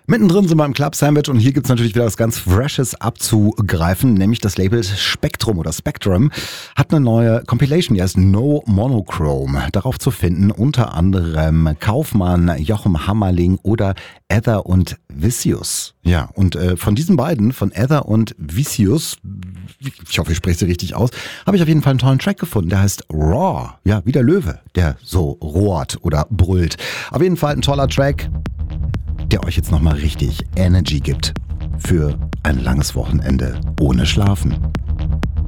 Mittendrin sind wir im Club Sandwich und hier gibt's natürlich wieder was ganz Freshes abzugreifen, nämlich das Label Spektrum oder Spectrum hat eine neue Compilation, die heißt No Monochrome. Darauf zu finden unter anderem Kaufmann, Jochen Hammerling oder Ether und Vicious. Ja, und von diesen beiden, von Ether und Vicious, ich hoffe, ich spreche sie richtig aus, habe ich auf jeden Fall einen tollen Track gefunden, der heißt Raw. Ja, wie der Löwe, der so rohrt oder brüllt. Auf jeden Fall ein toller Track, der euch jetzt nochmal richtig Energy gibt für ein langes Wochenende ohne Schlafen.